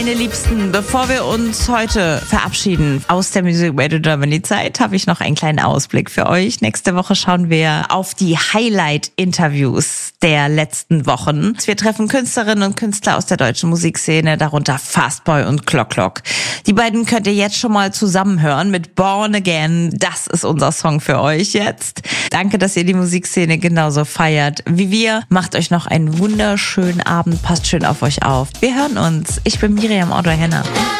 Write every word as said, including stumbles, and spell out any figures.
Meine Liebsten, bevor wir uns heute verabschieden aus der Music Radio Germany Zeit, habe ich noch einen kleinen Ausblick für euch. Nächste Woche schauen wir auf die Highlight-Interviews der letzten Wochen. Wir treffen Künstlerinnen und Künstler aus der deutschen Musikszene, darunter Fastboy und Clock Clock. Die beiden könnt ihr jetzt schon mal zusammenhören mit Born Again. Das ist unser Song für euch jetzt. Danke, dass ihr die Musikszene genauso feiert wie wir. Macht euch noch einen wunderschönen Abend. Passt schön auf euch auf. Wir hören uns. Ich bin Miriam Otto-Henner.